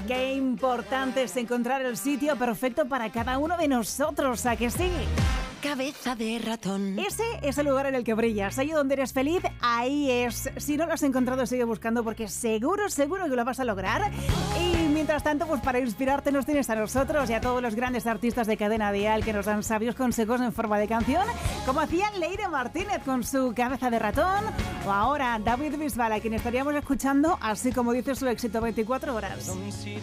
Qué importante es encontrar el sitio perfecto para cada uno de nosotros, ¿a que sí? Cabeza de ratón. Ese es el lugar en el que brillas. Ahí donde eres feliz, ahí es. Si no lo has encontrado, sigue buscando porque seguro que lo vas a lograr. Y mientras tanto, pues para inspirarte nos tienes a nosotros y a todos los grandes artistas de Cadena Dial que nos dan sabios consejos en forma de canción, como hacía Leire Martínez con su Cabeza de ratón, o ahora David Bisbal, a quien estaríamos escuchando, así como dice su éxito 24 horas.